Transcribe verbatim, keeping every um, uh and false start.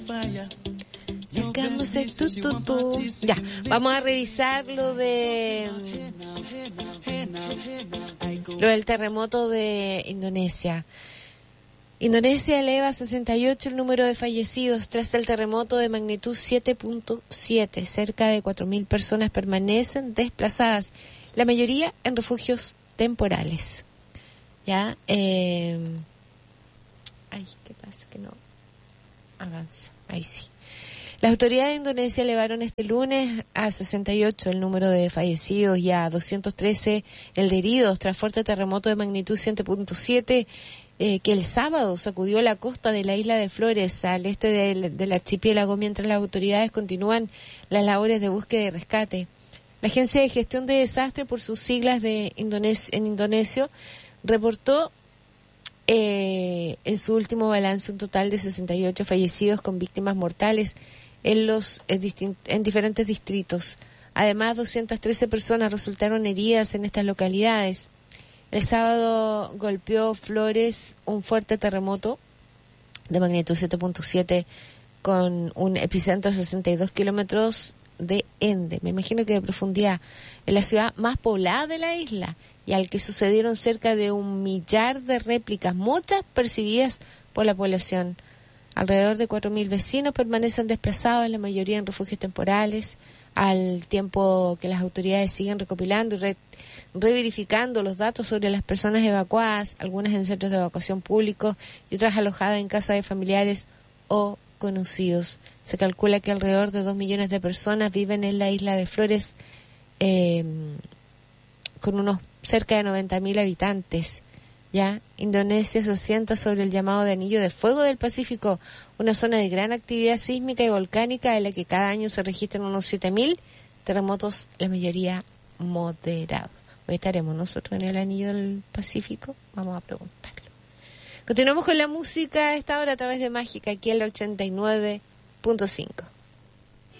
Hagamos el tu, tu, tu. Ya, vamos a revisar lo de lo del terremoto de Indonesia. Indonesia eleva a sesenta y ocho el número de fallecidos tras el terremoto de magnitud siete punto siete. Cerca de cuatro mil personas permanecen desplazadas, la mayoría en refugios temporales. Ya, eh... ay, ¿qué pasa? Que no avanza. Ahí sí. Las autoridades de Indonesia elevaron este lunes a sesenta y ocho el número de fallecidos y a doscientos trece el de heridos tras fuerte terremoto de magnitud siete punto siete eh, que el sábado sacudió la costa de la isla de Flores al este del, del archipiélago, mientras las autoridades continúan las labores de búsqueda y rescate. La Agencia de Gestión de Desastres, por sus siglas de Indones- en indonesio, reportó eh, en su último balance un total de sesenta y ocho fallecidos con víctimas mortales en los en, distin- en diferentes distritos. Además, doscientas trece personas resultaron heridas en estas localidades. El sábado golpeó Flores un fuerte terremoto de magnitud siete punto siete con un epicentro a sesenta y dos kilómetros de Ende, me imagino que de profundidad, en la ciudad más poblada de la isla, y al que sucedieron cerca de un millar de réplicas, muchas percibidas por la población. Alrededor de cuatro mil vecinos permanecen desplazados, la mayoría en refugios temporales, al tiempo que las autoridades siguen recopilando y re- reverificando los datos sobre las personas evacuadas, algunas en centros de evacuación públicos y otras alojadas en casas de familiares o conocidos. Se calcula que alrededor de dos millones de personas viven en la isla de Flores, eh, con unos cerca de noventa mil habitantes. Ya, Indonesia se asienta sobre el llamado de Anillo de Fuego del Pacífico, una zona de gran actividad sísmica y volcánica en la que cada año se registran unos siete mil terremotos, la mayoría moderados. Hoy estaremos nosotros en el Anillo del Pacífico, vamos a preguntarlo. Continuamos con la música a esta hora a través de Mágica, aquí en la ochenta y nueve punto cinco.